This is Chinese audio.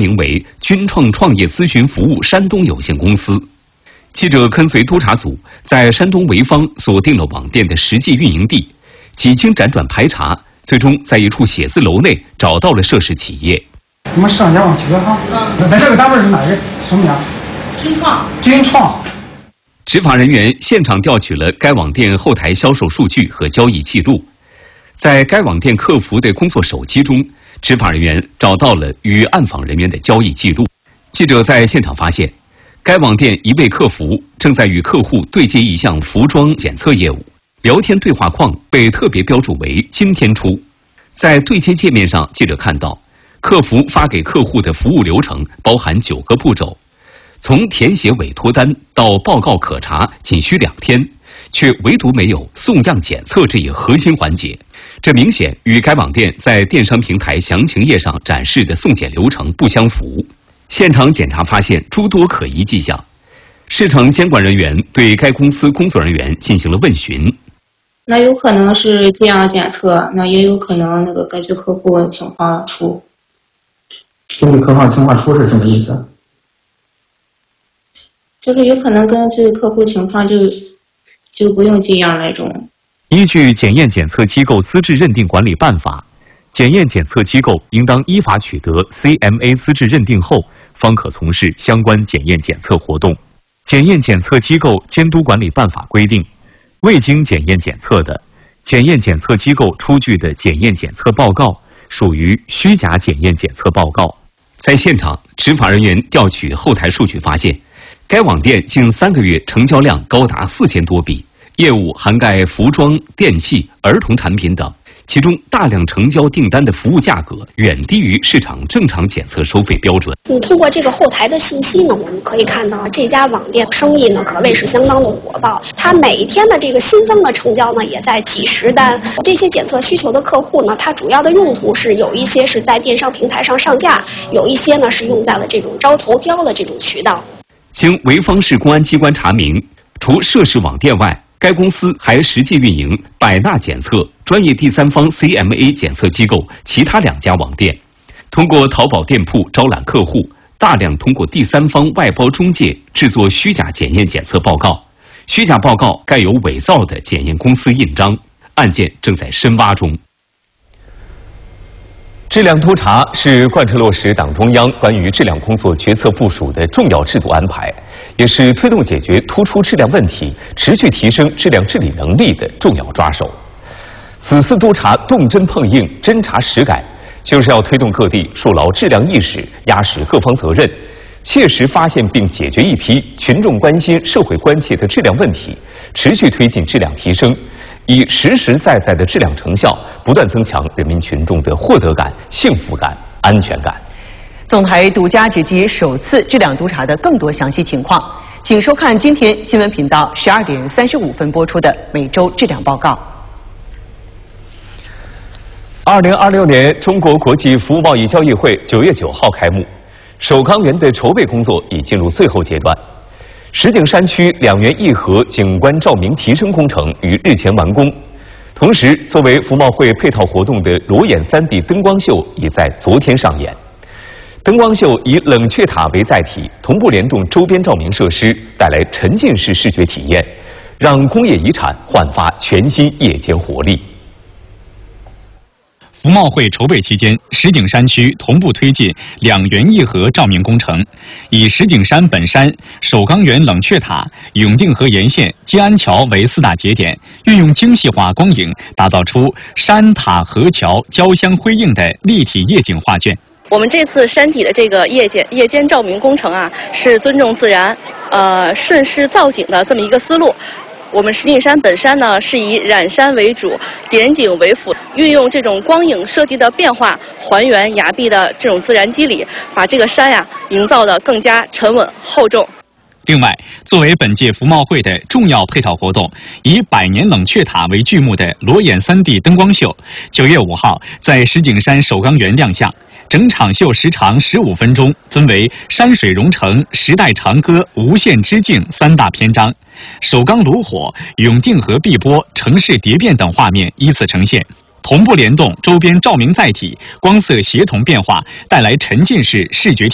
名为君创创业咨询服务山东有限公司。记者跟随督查组在山东潍坊锁定了网店的实际运营地，几经辗转排查，最终在一处写字楼内找到了涉事企业。 我们上家网局哈，咱这个单位是哪个？什么名？君创。 执法人员现场调取了该网店后台销售数据和交易记录，在该网店客服的工作手机中，执法人员找到了与暗访人员的交易记录。记者在现场发现，该网店一位客服正在与客户对接一项服装检测业务，聊天对话框被特别标注为今天出。在对接界面上，记者看到客服发给客户的服务流程包含9个步骤，从填写委托单到报告可查仅需2天，却唯独没有送样检测这一核心环节。这明显与该网店在电商平台详情页上展示的送检流程不相符。现场检查发现诸多可疑迹象，市场监管人员对该公司工作人员进行了问询。 那有可能是寄样检测，那也有可能根据客户情况出。 根据客户情况出是什么意思？ 就是有可能根据客户情况就不用寄样那种。 依据检验检测机构资质认定管理办法，检验检测机构应当依法取得 CMA 资质认定后，方可从事相关检验检测活动。检验检测机构监督管理办法规定，未经检验检测的，检验检测机构出具的检验检测报告属于虚假检验检测报告。在现场，执法人员调取后台数据发现，该网店近3个月成交量高达4000多笔，业务涵盖服装、电器、儿童产品等，其中大量成交订单的服务价格远低于市场正常检测收费标准。 通过这个后台的信息呢，我们可以看到这家网店生意呢可谓是相当的火爆，它每一天的这个新增的成交呢也在几十单。这些检测需求的客户呢，它主要的用途是有一些是在电商平台上上架，有一些呢是用在了这种招投标的这种渠道。 经潍坊市公安机关查明，除涉事网店外，该公司还实际运营百纳检测专业第三方 CMA 检测机构其他2家网店，通过淘宝店铺招揽客户，大量通过第三方外包中介制作虚假检验检测报告，虚假报告盖有伪造的检验公司印章，案件正在深挖中。质量督查是贯彻落实党中央关于质量工作决策部署的重要制度安排，也是推动解决突出质量问题、持续提升质量治理能力的重要抓手。此次督查动真碰硬、真查实改，就是要推动各地树牢质量意识，压实各方责任，切实发现并解决一批群众关心、社会关切的质量问题，持续推进质量提升，以实实在在的质量成效，不断增强人民群众的获得感、幸福感、安全感。 总台独家直击首次质量督查的更多详细情况，请收看今天新闻频道12点35分播出的每周质量报告。 2026年中国国际服务贸易交易会9月9号开幕，首钢园的筹备工作已进入最后阶段。石景山区2园1河景观照明提升工程于日前完工，同时作为服贸会配套活动的裸眼3D 灯光秀已在昨天上演。灯光秀以冷却塔为载体，同步联动周边照明设施，带来沉浸式视觉体验，让工业遗产焕发全新夜间活力。 服贸会筹备期间，石景山区同步推进2园1河照明工程，以石景山本山、首钢园冷却塔、永定河沿线、金安桥为4大节点，运用精细化光影，打造出山塔河桥交相辉映的立体夜景画卷。 我们这次山体的这个夜间照明工程啊，是尊重自然，顺势造景的这么一个思路。我们石景山本山呢是以染山为主，点景为辅，运用这种光影设计的变化，还原崖壁的这种自然肌理，把这个山呀营造得更加沉稳厚重。 另外，作为本届服贸会的重要配套活动，以百年冷却塔为剧目的裸眼3D 灯光秀，9月5号在石景山首钢园亮相。整场秀时长15分钟，分为山水融成、时代长歌、无限之境3大篇章。首钢炉火、永定河碧波、城市蝶变等画面依次呈现，同步联动周边照明载体，光色协同变化，带来沉浸式视觉体验。